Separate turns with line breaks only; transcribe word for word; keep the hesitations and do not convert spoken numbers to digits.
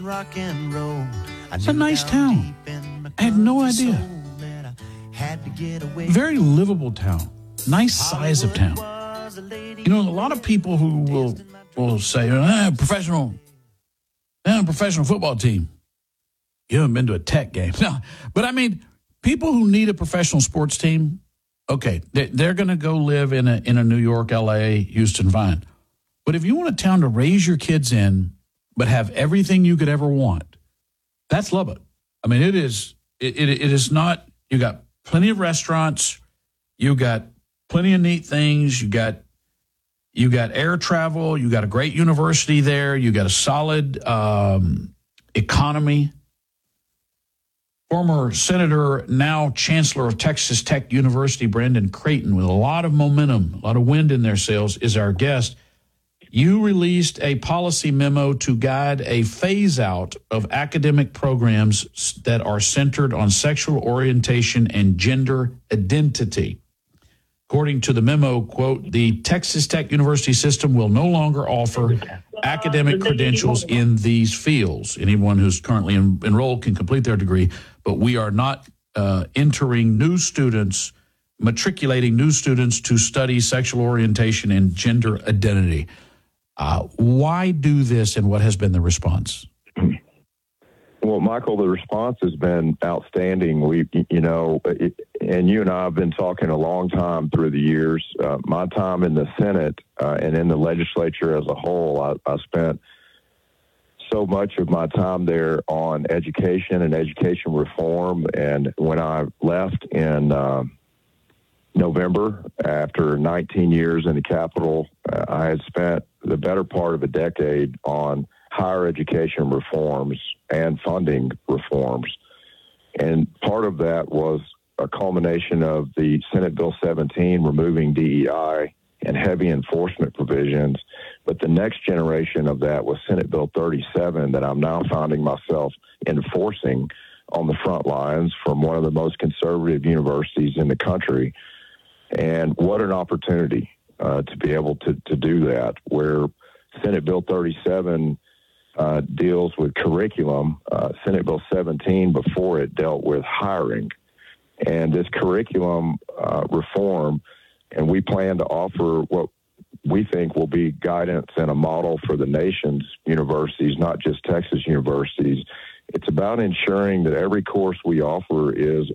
Rock and roll.
It's a nice town. I had no idea. Very livable town. Nice size of town. You know, a lot of people who will will say, ah, professional, ah, professional football team. You haven't been to a Tech game. No, but I mean, people who need a professional sports team, okay, they're going to go live in a in a New York, L A, Houston, fine. But if you want a town to raise your kids in, but have everything you could ever want, that's Lubbock. I mean, it is. It, it, it is not. You got plenty of restaurants. You got plenty of neat things. You got you got air travel. You got a great university there. You got a solid um, economy. Former Senator, now Chancellor of Texas Tech University, Brandon Creighton, with a lot of momentum, a lot of wind in their sails, is our guest. You released a policy memo to guide a phase-out of academic programs that are centered on sexual orientation and gender identity. According to the memo, quote, the Texas Tech University system will no longer offer academic credentials in these fields. Anyone who's currently en- enrolled can complete their degree, but we are not uh, entering new students, matriculating new students to study sexual orientation and gender identity. Uh, why do this, and what has been the response?
Well, Michael, the response has been outstanding. We, you know, it, and you and I have been talking a long time through the years. Uh, my time in the Senate uh, and in the legislature as a whole, I, I spent so much of my time there on education and education reform. And when I left in uh, November, after nineteen years in the Capitol, uh, I had spent the better part of a decade on higher education reforms and funding reforms. And part of that was a culmination of the Senate Bill seventeen, removing D E I and heavy enforcement provisions. But the next generation of that was Senate Bill thirty-seven, that I'm now finding myself enforcing on the front lines from one of the most conservative universities in the country. And what an opportunity uh, to be able to, to do that, where Senate Bill thirty-seven uh, deals with curriculum. Uh, Senate Bill seventeen, before it, dealt with hiring. And this curriculum uh, reform, and we plan to offer what we think will be guidance and a model for the nation's universities, not just Texas universities. It's about ensuring that every course we offer is